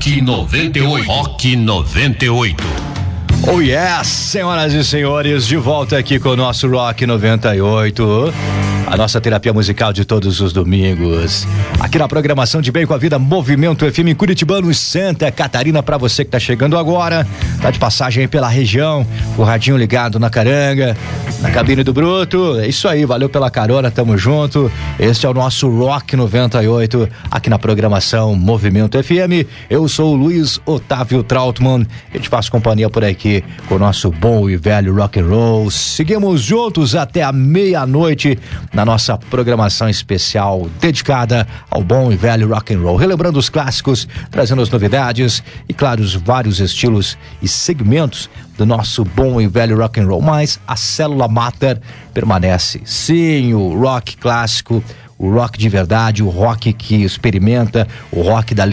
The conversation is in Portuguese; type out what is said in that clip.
Rock 98. Rock 98. Oh yes, senhoras e senhores, de volta aqui com o nosso Rock 98. A nossa terapia musical de todos os domingos. Aqui na programação de Bem com a Vida, Movimento FM Curitibano e Santa Catarina. Pra você que tá chegando agora, tá de passagem aí pela região, o radinho ligado na caranga, na cabine do Bruto. É isso aí, valeu pela carona, tamo junto. Este é o nosso Rock 98, aqui na programação Movimento FM. Eu sou o Luiz Otávio Trautmann. Eu te faço companhia por aqui com o nosso bom e velho rock and roll. Seguimos juntos até a meia-noite na nossa programação especial dedicada ao bom e velho rock and roll, relembrando os clássicos, trazendo as novidades e, claro, os vários estilos e segmentos do nosso bom e velho rock and roll. Mas a célula mater permanece. Sim, o rock clássico, o rock de verdade, o rock que experimenta, o rock da